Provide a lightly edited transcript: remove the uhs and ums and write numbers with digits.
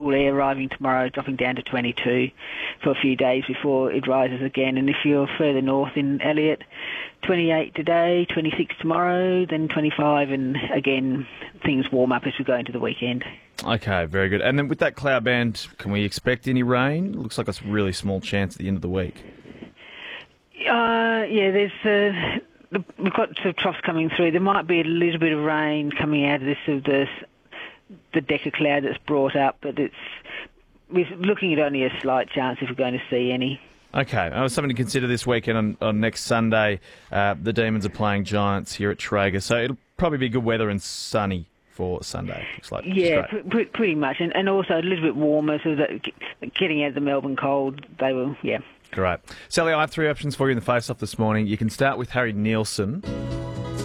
cool air arriving tomorrow, dropping down to 22 for a few days before it rises again. And if you're further north in Elliot, 28 today, 26 tomorrow, then 25, and again, things warm up as we go into the weekend. Okay, very good. And then with that cloud band, can we expect any rain? Looks like it's a really small chance at the end of the week. There's we've got sort of troughs coming through. There might be a little bit of rain coming out of this of the deck of cloud that's brought up, but we're looking at only a slight chance if we're going to see any. Okay, something to consider this weekend on next Sunday. The Demons are playing Giants here at Traeger, so it'll probably be good weather and sunny for Sunday. Looks like. Yeah, pretty much, and also a little bit warmer, so that getting out of the Melbourne cold, they will, Great. Sally, I have three options for you in the face-off this morning. You can start with Harry Nielsen.